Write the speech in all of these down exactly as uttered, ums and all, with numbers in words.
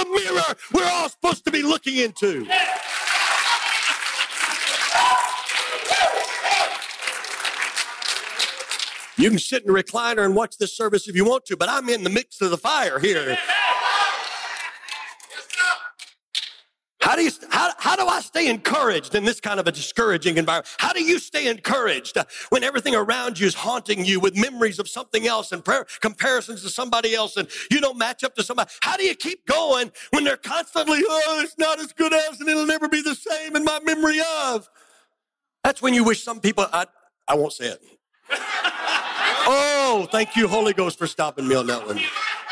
the mirror we're all supposed to be looking into. You can sit in a recliner and watch this service if you want to, but I'm in the mix of the fire here. How do you, how, how do I stay encouraged in this kind of a discouraging environment? How do you stay encouraged when everything around you is haunting you with memories of something else and prayer, comparisons to somebody else, and you don't match up to somebody? How do you keep going when they're constantly, oh, it's not as good as, and it'll never be the same in my memory of? That's when you wish some people, I, I won't say it. Oh, thank you, Holy Ghost, for stopping me on that one.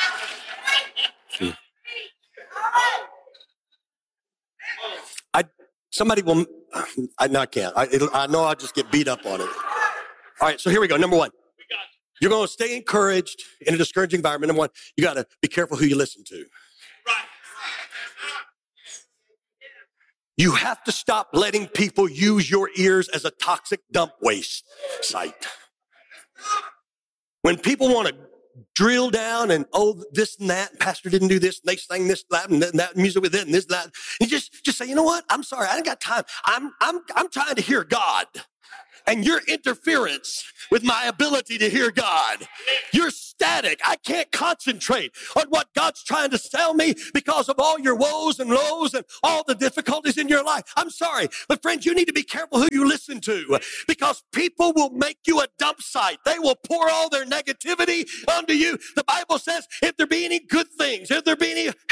I, somebody will, I, no, I can't. I, I know I'll just get beat up on it. All right, so here we go. Number one, you're going to stay encouraged in a discouraging environment. Number one, you got to be careful who you listen to. You have to stop letting people use your ears as a toxic dump waste site. When people want to drill down and, oh, this and that, and pastor didn't do this, and they sang this, that, and that music with it, and this, and that. You just, just say, you know what? I'm sorry. I ain't got time. I'm, I'm, I'm trying to hear God. And your interference with my ability to hear God. You're static. I can't concentrate on what God's trying to tell me because of all your woes and lows and all the difficulties in your life. I'm sorry, but friends, you need to be careful who you listen to, because people will make you a dump site. They will pour all their negativity onto you. The Bible says, if there be any good things, if there be any